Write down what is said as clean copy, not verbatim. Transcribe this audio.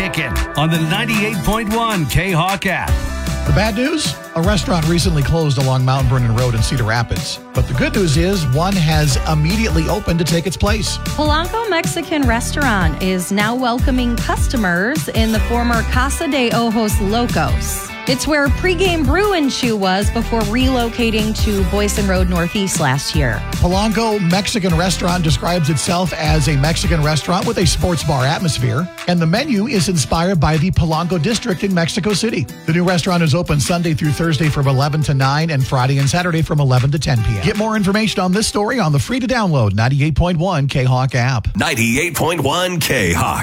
Kickin' on the 98.1 K-Hawk app. The bad news? A restaurant recently closed along Mount Vernon Road in Cedar Rapids. But the good news is one has immediately opened to take its place. Polanco Mexican Restaurant is now welcoming customers in the former Casa de Ojos Locos. It's where Pregame Brew and Chew was before relocating to Boyson Road Northeast last year. Polanco Mexican Restaurant describes itself as a Mexican restaurant with a sports bar atmosphere, and the menu is inspired by the Polanco district in Mexico City. The new restaurant is open Sunday through Thursday from 11 to 9 and Friday and Saturday from 11 to 10 p.m. Get more information on this story on the free-to-download 98.1 K-Hawk app. 98.1 K-Hawk.